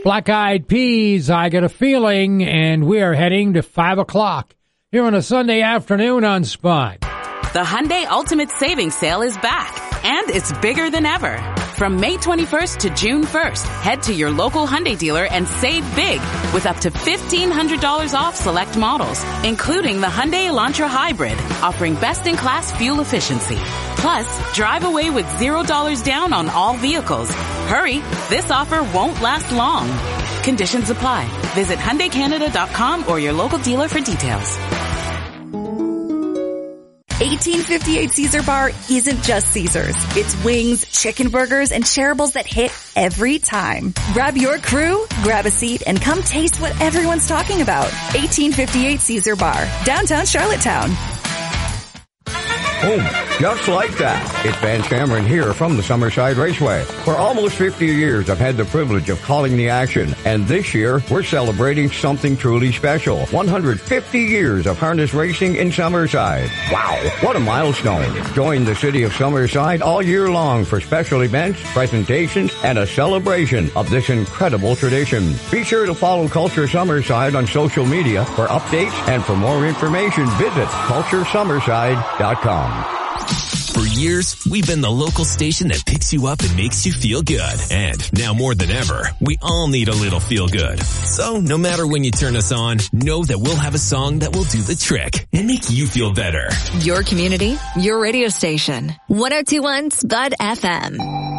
Black Eyed Peas, I Got a Feeling, and we are heading to 5 o'clock here on a Sunday afternoon on Spot. The Hyundai Ultimate Savings Sale is back, and it's bigger than ever. From May 21st to June 1st, head to your local Hyundai dealer and save big with up to $1,500 off select models, including the Hyundai Elantra Hybrid, offering best-in-class fuel efficiency. Plus, drive away with $0 down on all vehicles. Hurry, this offer won't last long. Conditions apply. Visit HyundaiCanada.com or your local dealer for details. 1858 Caesar Bar isn't just Caesars. It's wings, chicken burgers, and shareables that hit every time. Grab your crew, grab a seat, and come taste what everyone's talking about. 1858 Caesar Bar, downtown Charlottetown. Boom. Just like that. It's Van Cameron here from the Summerside Raceway. For almost 50 years, I've had the privilege of calling the action. And this year, we're celebrating something truly special. 150 years of harness racing in Summerside. Wow, what a milestone. Join the city of Summerside all year long for special events, presentations, and a celebration of this incredible tradition. Be sure to follow Culture Summerside on social media for updates, and for more information, visit culturesummerside.com. For years, we've been the local station that picks you up and makes you feel good. And now more than ever, we all need a little feel good. So no matter when you turn us on, know that we'll have a song that will do the trick and make you feel better. Your community, your radio station. 102.1 Spud FM.